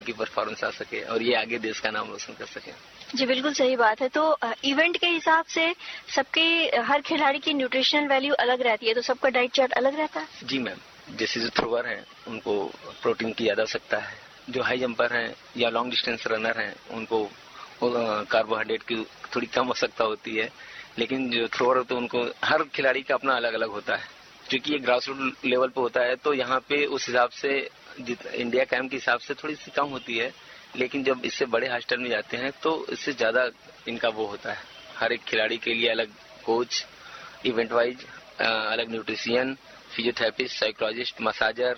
की परफॉर्मेंस आ सके और ये आगे देश का नाम रोशन कर सके। जी बिल्कुल सही बात है। तो इवेंट के हिसाब से सबके हर खिलाड़ी की न्यूट्रिशनल वैल्यू अलग रहती है, तो सबका डाइट चार्ट अलग रहता है? जी मैम, जैसे जो थ्रोअर हैं उनको प्रोटीन की ज्यादा आवश्यकता है, जो हाई जंपर हैं या लॉन्ग डिस्टेंस रनर हैं उनको कार्बोहाइड्रेट की थोड़ी कम आवश्यकता होती है, लेकिन जो थ्रोअर होते हैं उनको हर खिलाड़ी का अपना अलग अलग होता है। क्योंकि ये ग्रास रूट लेवल पे होता है तो यहाँ पे उस हिसाब से इंडिया कैंप के हिसाब से थोड़ी सी कम होती है, लेकिन जब इससे बड़े हॉस्टल में जाते हैं तो इससे ज्यादा इनका वो होता है। हर एक खिलाड़ी के लिए अलग कोच, इवेंट वाइज अलग न्यूट्रिशियन, फिजियोथेरेपिस्ट, साइकोलॉजिस्ट, मसाजर,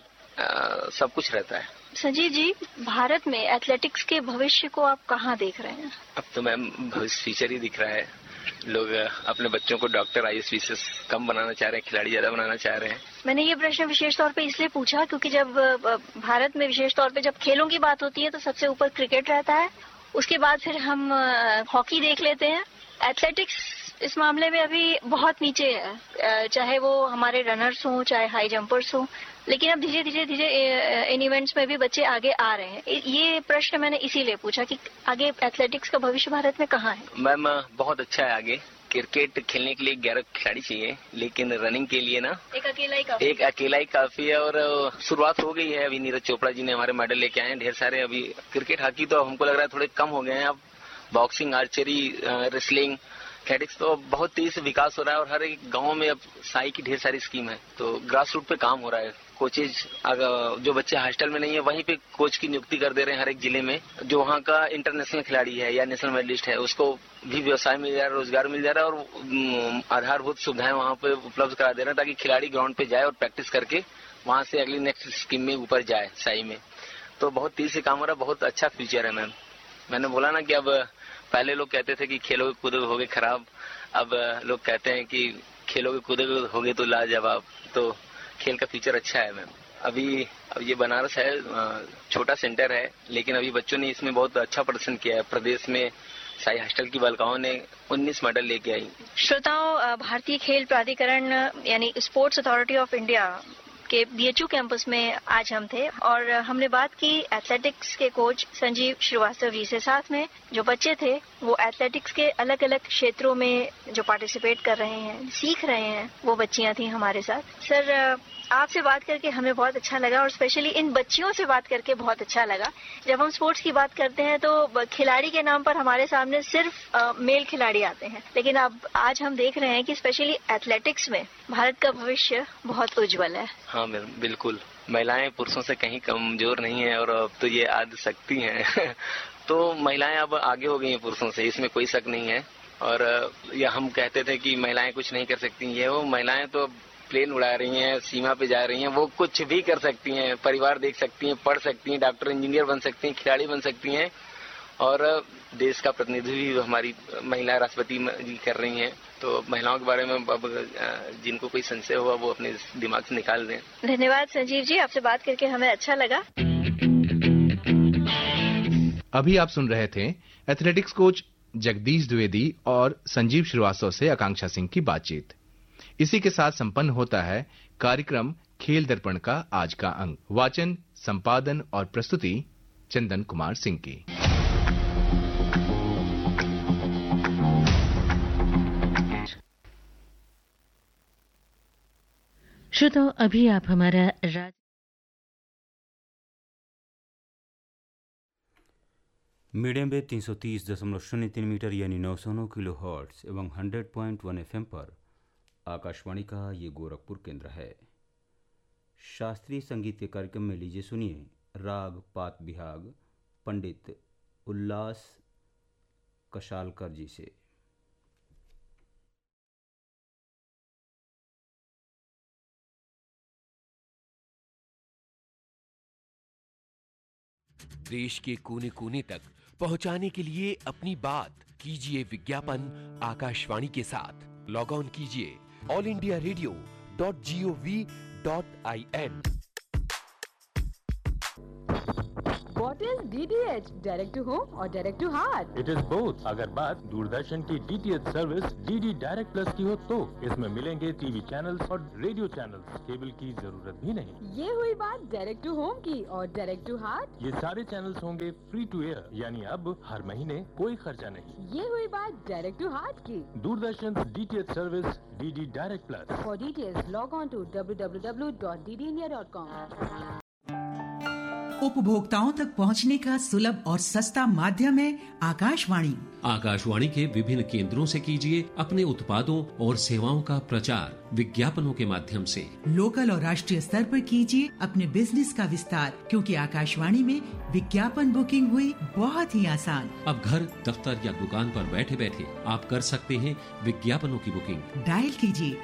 सब कुछ रहता है। संजीव जी, भारत में एथलेटिक्स के भविष्य को आप कहाँ देख रहे हैं? अब तो मैम भविष्य फ्यूचर ही दिख रहा है। लोग अपने बच्चों को डॉक्टर, IAS कम बनाना चाह रहे हैं, खिलाड़ी ज्यादा बनाना चाह रहे हैं। मैंने ये प्रश्न विशेष तौर पे इसलिए पूछा क्योंकि जब भारत में विशेष तौर पे जब खेलों की बात होती है तो सबसे ऊपर क्रिकेट रहता है, उसके बाद फिर हम हॉकी देख लेते हैं। एथलेटिक्स इस मामले में अभी बहुत नीचे है, चाहे वो हमारे रनर्स हों चाहे हाई जंपर्स हों, लेकिन अब धीरे धीरे इन इवेंट्स में भी बच्चे आगे आ रहे हैं। ये प्रश्न मैंने इसीलिए पूछा कि आगे एथलेटिक्स का भविष्य भारत में कहाँ है? मैम बहुत अच्छा है आगे। क्रिकेट खेलने के लिए 11 खिलाड़ी चाहिए, लेकिन रनिंग के लिए ना एक अकेला ही काफी है। और शुरुआत हो गई है, अभी नीरज चोपड़ा जी ने हमारे मेडल लेके आए हैं ढेर सारे। अभी क्रिकेट, हॉकी तो हमको लग रहा है थोड़े कम हो गए हैं। अब बॉक्सिंग, आर्चरी, रेसलिंग, एथलेटिक्स तो बहुत तेजी से विकास हो रहा है और हर एक गांव में अब साई की ढेर सारी स्कीम है, तो ग्रास रूट पे काम हो रहा है। कोचेज जो बच्चे हॉस्टल में नहीं है वहीं पे कोच की नियुक्ति कर दे रहे हैं हर एक जिले में। जो वहाँ का इंटरनेशनल खिलाड़ी है या नेशनल मेडलिस्ट है उसको भी व्यवसाय मिल जा रहा है, रोजगार मिल जा रहा है और आधारभूत सुविधाएं वहाँ पे उपलब्ध करा दे रहे हैं ताकि खिलाड़ी ग्राउंड पे जाए और प्रैक्टिस करके वहाँ से अगली नेक्स्ट स्कीम में ऊपर जाए साई में। तो बहुत तेजी से काम हो रहा है, बहुत अच्छा फ्यूचर है मैम। मैंने बोला ना कि अब पहले लोग कहते थे कि खेलोगे कूदोगे होगे खराब, अब लोग कहते हैं कि खेलोगे कूदोगे होगे तो लाजवाब। तो खेल का फ्यूचर अच्छा है मैम। अब ये बनारस है, छोटा सेंटर है, लेकिन अभी बच्चों ने इसमें बहुत अच्छा प्रदर्शन किया है। प्रदेश में साई हॉस्टल की बालिकाओं ने 19 मेडल लेके आई। श्रोताओं, भारतीय खेल प्राधिकरण यानी स्पोर्ट्स अथॉरिटी ऑफ इंडिया के BHU कैंपस में आज हम थे और हमने बात की एथलेटिक्स के कोच संजीव श्रीवास्तव जी से। साथ में जो बच्चे थे वो एथलेटिक्स के अलग अलग क्षेत्रों में जो पार्टिसिपेट कर रहे हैं, सीख रहे हैं, वो बच्चियां थी हमारे साथ। सर, आपसे बात करके हमें बहुत अच्छा लगा और स्पेशली इन बच्चियों से बात करके बहुत अच्छा लगा। जब हम स्पोर्ट्स की बात करते हैं तो खिलाड़ी के नाम पर हमारे सामने सिर्फ मेल खिलाड़ी आते हैं, लेकिन अब आज हम देख रहे हैं कि स्पेशली एथलेटिक्स में भारत का भविष्य बहुत उज्जवल है। हाँ मैम, बिल्कुल। महिलाएं पुरुषों से कहीं कमजोर नहीं है और अब तो ये आदि शक्ति हैं। तो महिलाएं अब आगे हो गई हैं पुरुषों से, इसमें कोई शक नहीं है। और या हम कहते थे कि महिलाएं कुछ नहीं कर सकती, ये वो महिलाएं तो प्लेन उड़ा रही हैं, सीमा पे जा रही हैं, वो कुछ भी कर सकती हैं, परिवार देख सकती हैं, पढ़ सकती हैं, डॉक्टर इंजीनियर बन सकती हैं, खिलाड़ी बन सकती हैं और देश का प्रतिनिधि भी हमारी महिला राष्ट्रपति जी कर रही हैं। तो महिलाओं के बारे में अब जिनको कोई संशय हुआ वो अपने दिमाग से निकाल दें। धन्यवाद संजीव जी, आपसे बात करके हमें अच्छा लगा। अभी आप सुन रहे थे एथलेटिक्स कोच जगदीश द्विवेदी और संजीव श्रीवास्तव से आकांक्षा सिंह की बातचीत। इसी के साथ संपन्न होता है कार्यक्रम खेल दर्पण का आज का अंक। वाचन, संपादन और प्रस्तुति चंदन कुमार सिंह की। श्रोताओ, अभी आप हमारा मीडियम वेव 330.03 मीटर यानी 909 किलो हर्ट्ज एवं 100.1 FM पर आकाशवाणी का ये गोरखपुर केंद्र है। शास्त्रीय संगीत के कार्यक्रम में लीजिए सुनिए राग पात बिहाग पंडित उल्लास कशालकर जी से। देश के कोने कोने तक पहुंचाने के लिए अपनी बात कीजिए विज्ञापन आकाशवाणी के साथ। लॉग ऑन कीजिए allindiaradio.gov.in। What is DTH? Direct to home or direct to heart? It is both. अगर बात दूरदर्शन की DTH service DD direct plus की हो तो इसमें मिलेंगे टीवी चैनल्स और रेडियो चैनल्स। केबल की जरूरत भी नहीं। ये हुई बात डायरेक्ट टू होम की, और डायरेक्ट टू हार्ट? ये सारे चैनल्स होंगे फ्री टू एयर, यानी अब हर महीने कोई खर्चा नहीं। ये हुई बात डायरेक्ट टू हार्ट की। Doordarshan DTH service DD direct plus. For details, log on to www.ddindia.com. उपभोक्ताओं तक पहुंचने का सुलभ और सस्ता माध्यम है आकाशवाणी। आकाशवाणी के विभिन्न केंद्रों से कीजिए अपने उत्पादों और सेवाओं का प्रचार विज्ञापनों के माध्यम से। लोकल और राष्ट्रीय स्तर पर कीजिए अपने बिजनेस का विस्तार, क्योंकि आकाशवाणी में विज्ञापन बुकिंग हुई बहुत ही आसान। अब घर, दफ्तर या दुकान पर बैठे बैठे आप कर सकते हैं विज्ञापनों की बुकिंग। डायल कीजिए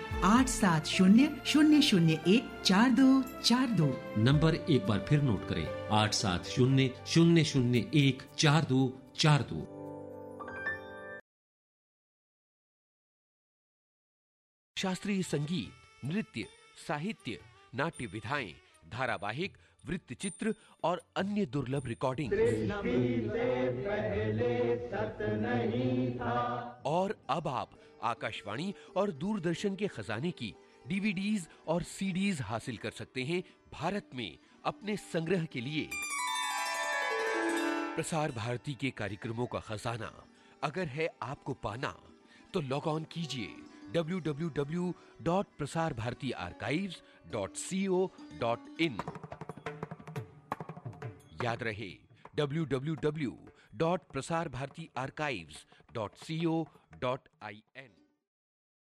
870-001-4242। नंबर एक बार फिर नोट करें, 870-001-4242। शास्त्रीय संगीत, नृत्य, साहित्य, नाट्य विधाएं, धारावाहिक, वृत्तचित्र और अन्य दुर्लभ रिकॉर्डिंग। और अब आप आकाशवाणी और दूरदर्शन के खजाने की डीवीडीज और सीडीज हासिल कर सकते हैं भारत में अपने संग्रह के लिए। प्रसार भारती के कार्यक्रमों का खजाना अगर है आपको पाना, तो लॉग ऑन कीजिए www.prasarbhartiarchives.co.in। याद रहे www.prasarbhartiarchives.co.in।